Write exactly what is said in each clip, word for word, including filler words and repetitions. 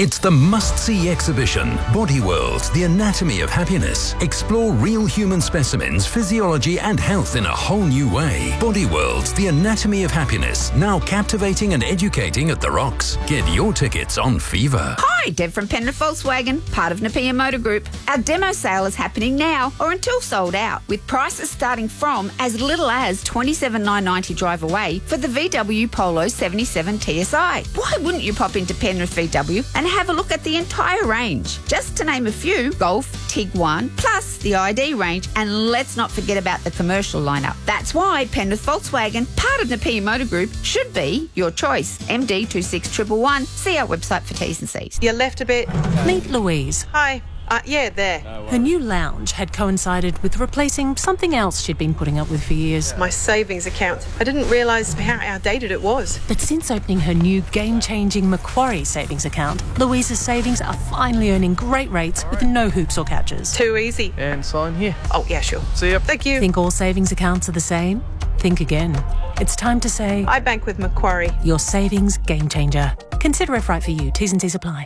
It's the must-see exhibition, Body World, the anatomy of happiness. Explore real human specimens, physiology and health in a whole new way. Body World, the anatomy of happiness, now captivating and educating at the Rocks. Get your tickets on Fever. Hi, Deb from Penrith Volkswagen, part of Napier Motor Group. Our demo sale is happening now or until sold out, with prices starting from as little as twenty-seven thousand nine hundred ninety dollars drive away for the V W Polo seventy-seven T S I. Why wouldn't you pop into Penrith V W and have a look at the entire range? Just to name a few, Golf, Tiguan, plus the I D range, and let's not forget about the commercial lineup. That's why Penrith Volkswagen, part of Napier Motor Group, should be your choice. M D two six one one one. See our website for T's and C's. You left a bit. Meet Louise. Hi. Uh, yeah, there. Her new lounge had coincided with replacing something else she'd been putting up with for years. My savings account. I didn't realise how outdated it was. But since opening her new game-changing Macquarie savings account, Louise's savings are finally earning great rates with no hoops or catches. Too easy. And sign here. Oh, yeah, sure. See ya. Thank you. Think all savings accounts are the same? Think again. It's time to say... I bank with Macquarie. Your savings game changer. Consider if right for you. T's and C's apply.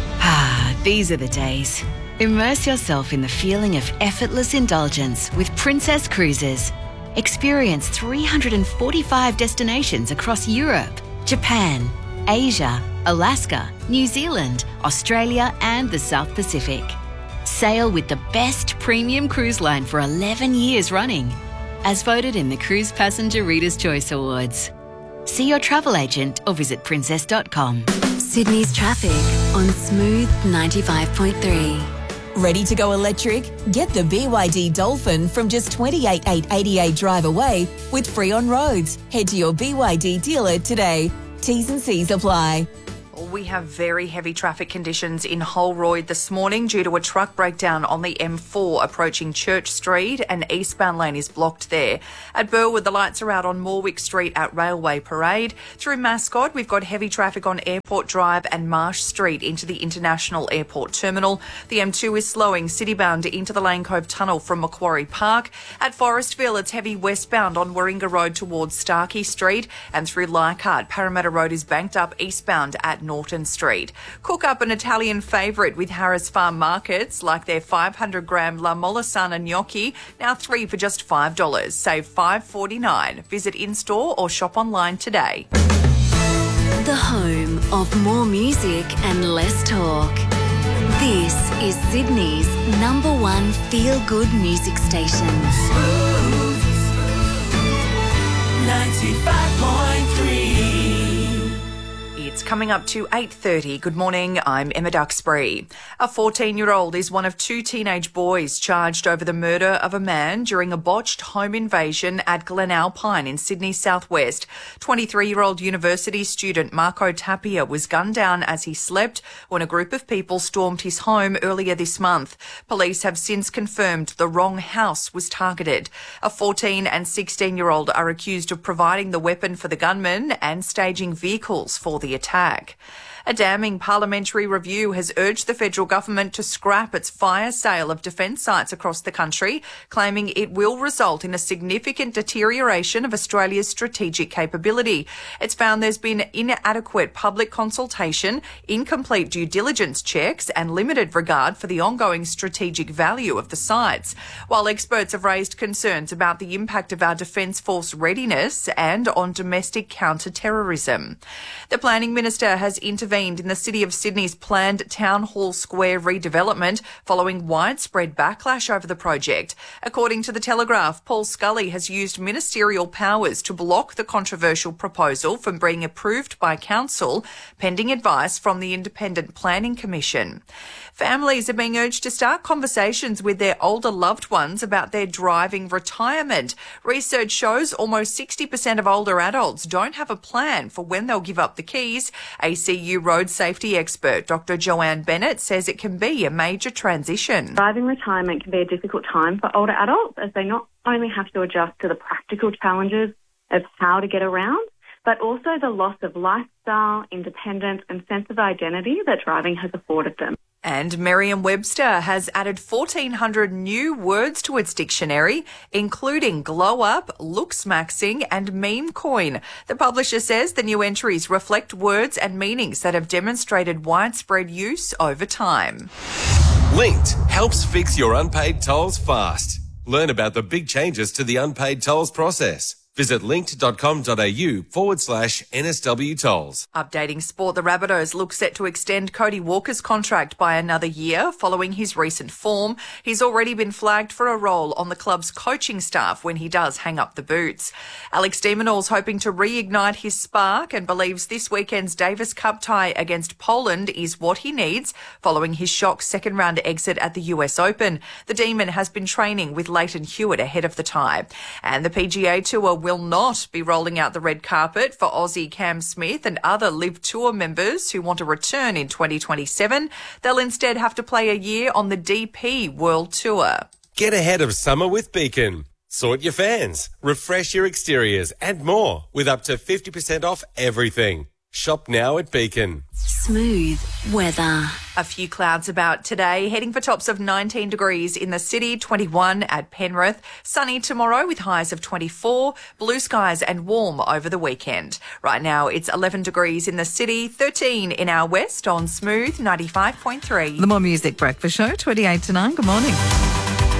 Ah, these are the days. Immerse yourself in the feeling of effortless indulgence with Princess Cruises. Experience three hundred forty-five destinations across Europe, Japan, Asia, Alaska, New Zealand, Australia and the South Pacific. Sail with the best premium cruise line for eleven years running, as voted in the Cruise Passenger Reader's Choice Awards. See your travel agent or visit princess dot com. Sydney's traffic on Smooth ninety-five point three. Ready to go electric? Get the B Y D Dolphin from just twenty-eight thousand eight hundred eighty-eight drive away with free on roads. Head to your B Y D dealer today. T's and C's apply. We have very heavy traffic conditions in Holroyd this morning due to a truck breakdown on the M four approaching Church Street, and eastbound lane is blocked there. At Burwood, the lights are out on Morwick Street at Railway Parade. Through Mascot, we've got heavy traffic on Airport Drive and Marsh Street into the International Airport Terminal. The M two is slowing citybound into the Lane Cove Tunnel from Macquarie Park. At Forestville, it's heavy westbound on Warringah Road towards Starkey Street, and through Leichhardt, Parramatta Road is banked up eastbound at Norton Street. Cook up an Italian favourite with Harris Farm Markets, like their five hundred gram La Molisana gnocchi, now three for just five dollars. Save five dollars forty-nine. Visit in-store or shop online today. The home of more music and less talk. This is Sydney's number one feel-good music station. Smooth ninety-five point three. It's coming up to eight thirty. Good morning, I'm Emma Duxbury. A fourteen-year-old is one of two teenage boys charged over the murder of a man during a botched home invasion at Glen Alpine in Sydney's southwest. twenty-three-year-old university student Marco Tapia was gunned down as he slept when a group of people stormed his home earlier this month. Police have since confirmed the wrong house was targeted. A fourteen and sixteen-year-old are accused of providing the weapon for the gunman and staging vehicles for the attack. A damning parliamentary review has urged the federal government to scrap its fire sale of defence sites across the country, claiming it will result in a significant deterioration of Australia's strategic capability. It's found there's been inadequate public consultation, incomplete due diligence checks and limited regard for the ongoing strategic value of the sites, while experts have raised concerns about the impact of our Defence Force readiness and on domestic counter-terrorism. The Planning Minister has intervened in the City of Sydney's planned Town Hall Square redevelopment following widespread backlash over the project. According to The Telegraph, Paul Scully has used ministerial powers to block the controversial proposal from being approved by Council, pending advice from the Independent Planning Commission. Families are being urged to start conversations with their older loved ones about their driving retirement. Research shows almost sixty percent of older adults don't have a plan for when they'll give up the keys. A C U road safety expert Doctor Joanne Bennett says it can be a major transition. Driving retirement can be a difficult time for older adults, as they not only have to adjust to the practical challenges of how to get around, but also the loss of lifestyle, independence and sense of identity that driving has afforded them. And Merriam-Webster has added fourteen hundred new words to its dictionary, including glow-up, looks-maxing and meme coin. The publisher says the new entries reflect words and meanings that have demonstrated widespread use over time. Linked helps fix your unpaid tolls fast. Learn about the big changes to the unpaid tolls process. Visit linked.com.au forward slash NSW tolls. Updating sport, the Rabbitohs look set to extend Cody Walker's contract by another year following his recent form. He's already been flagged for a role on the club's coaching staff when he does hang up the boots. Alex de Minaur's hoping to reignite his spark and believes this weekend's Davis Cup tie against Poland is what he needs following his shock second round exit at the U S Open. The Demon has been training with Leighton Hewitt ahead of the tie. And the P G A Tour will not be rolling out the red carpet for Aussie Cam Smith and other Live Tour members who want to return in twenty twenty-seven. They'll instead have to play a year on the D P World Tour. Get ahead of summer with Beacon. Sort your fans, refresh your exteriors and more with up to fifty percent off everything. Shop now at Beacon. Smooth weather. A few clouds about today, heading for tops of nineteen degrees in the city, twenty-one at Penrith. Sunny tomorrow with highs of twenty-four, blue skies and warm over the weekend. Right now it's eleven degrees in the city, thirteen in our west on Smooth ninety-five point three. The More Music Breakfast Show, twenty-eight to nine. Good morning.